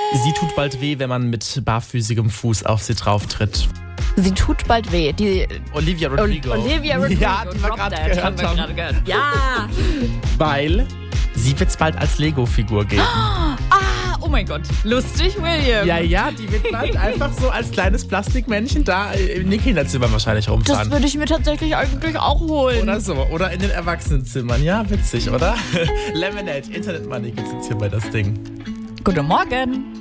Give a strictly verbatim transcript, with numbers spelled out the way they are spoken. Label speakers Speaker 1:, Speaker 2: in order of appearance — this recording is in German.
Speaker 1: Sie tut bald weh, wenn man mit barfüßigem Fuß auf sie drauf tritt.
Speaker 2: Sie tut bald weh. Die
Speaker 1: Olivia Rodrigo.
Speaker 2: Olivia Rodrigo.
Speaker 1: Ja, die wir gerade gehört
Speaker 2: haben. Wir gerade gehört. Ja.
Speaker 1: Weil sie wird bald als Lego-Figur geben.
Speaker 2: Ah, oh mein Gott. Lustig, William.
Speaker 1: Ja, ja, die wird bald einfach so als kleines Plastikmännchen da in den Kinderzimmern wahrscheinlich rumfahren.
Speaker 2: Das würde ich mir tatsächlich eigentlich auch holen.
Speaker 1: Oder so. Oder in den Erwachsenenzimmern. Ja, witzig, oder? Lemonade, Internet Money gibt's jetzt hier bei das Ding.
Speaker 2: Guten Morgen.